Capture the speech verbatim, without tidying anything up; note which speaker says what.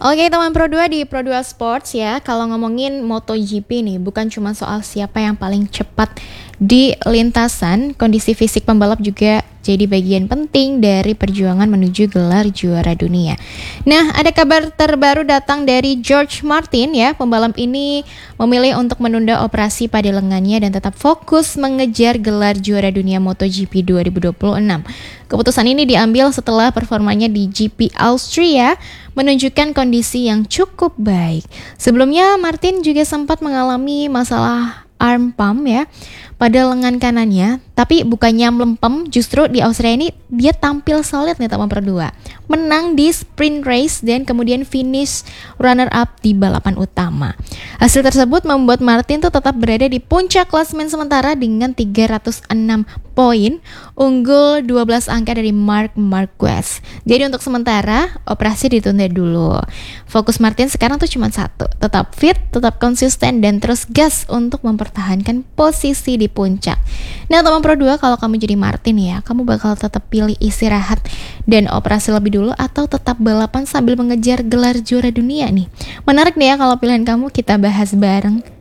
Speaker 1: Oke teman Pro dua di Pro dua Sports ya. Kalau ngomongin MotoGP nih, bukan cuma soal siapa yang paling cepat di lintasan, kondisi fisik pembalap juga jadi bagian penting dari perjuangan menuju gelar juara dunia. Nah, ada kabar terbaru datang dari George Martin ya. Pembalap ini memilih untuk menunda operasi pada lengannya dan tetap fokus mengejar gelar juara dunia MotoGP dua ribu dua puluh enam. Keputusan ini diambil setelah performanya di G P Austria menunjukkan kondisi yang cukup baik. Sebelumnya Martin juga sempat mengalami masalah arm pump ya pada lengan kanannya, tapi bukannya melempem, justru di Austria ini dia tampil solid nih teman berdua. Menang di sprint race dan kemudian finish runner up di balapan utama. Hasil tersebut membuat Martin tuh tetap berada di puncak klasemen sementara dengan tiga ratus enam poin, unggul dua belas angka dari Marc Marquez. Jadi untuk sementara operasi ditunda dulu. Fokus Martin sekarang tuh cuma satu, tetap fit, tetap konsisten dan terus gas untuk mempertahankan posisi di puncak. Nah teman Pro dua, kalau kamu jadi Martin ya, kamu bakal tetap pilih istirahat dan operasi lebih dulu atau tetap balapan sambil mengejar gelar juara dunia nih? Menarik nih ya kalau pilihan kamu, kita bahas bareng.